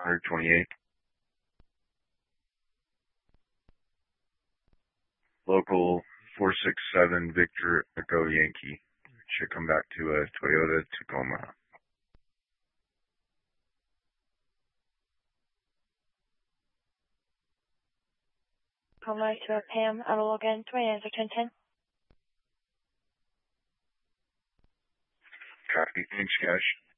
128. Local 467 Victor Echo Yankee. Should come back to a Toyota Tacoma. Tacoma to a Pam at Logan 2910. Copy. Thanks, Cash.